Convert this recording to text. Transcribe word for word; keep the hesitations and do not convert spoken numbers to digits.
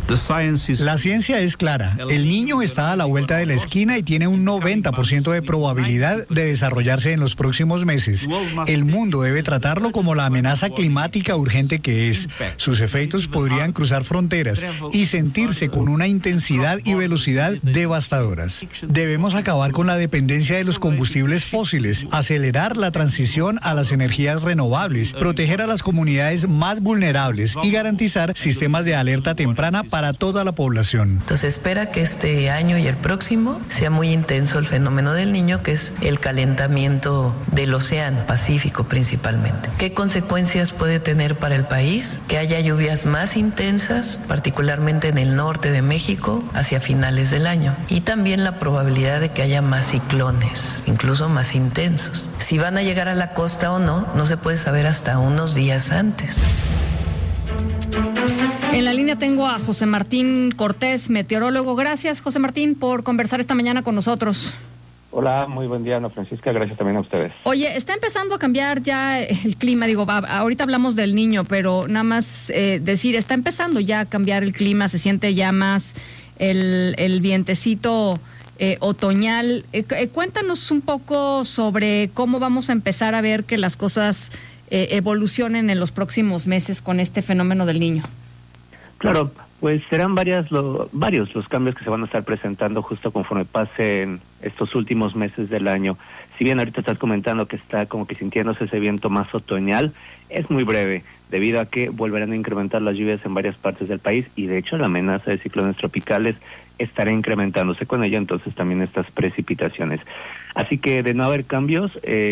La ciencia es clara. El niño está a la vuelta de la esquina y tiene un noventa por ciento de probabilidad de desarrollarse en los próximos meses. El mundo debe tratarlo como la amenaza climática urgente que es. Sus efectos podrían cruzar fronteras y sentirse con una intensidad y velocidad devastadoras. Debemos acabar con la dependencia de los combustibles fósiles, acelerar la transición a las energías renovables, proteger a las comunidades más vulnerables y garantizar sistemas de alerta temprana para toda la población. Entonces espera que este año y el próximo sea muy intenso el fenómeno del Niño, que es el calentamiento del océano Pacífico principalmente. ¿Qué consecuencias puede tener para el país? Que haya lluvias más intensas, particularmente en el norte de México, hacia finales del año. Y también la probabilidad de que haya más ciclones, incluso más intensos. Si van a llegar a la costa o no, no se puede saber hasta unos días antes. En la línea tengo a José Martín Cortés, meteorólogo. Gracias, José Martín, por conversar esta mañana con nosotros. Hola, muy buen día, Ana Francisca. Gracias también a ustedes. Oye, está empezando a cambiar ya el clima. Digo, va, ahorita hablamos del Niño, pero nada más eh, decir, está empezando ya a cambiar el clima. Se siente ya más el, el vientecito eh, otoñal. Eh, eh, cuéntanos un poco sobre cómo vamos a empezar a ver que las cosas eh, evolucionen en los próximos meses con este fenómeno del Niño. Claro, pues serán varias lo, varios los cambios que se van a estar presentando justo conforme pasen estos últimos meses del año. Si bien ahorita estás comentando que está como que sintiéndose ese viento más otoñal, es muy breve, debido a que volverán a incrementar las lluvias en varias partes del país y de hecho la amenaza de ciclones tropicales estará incrementándose con ello, entonces también estas precipitaciones. Así que de no haber cambios, eh,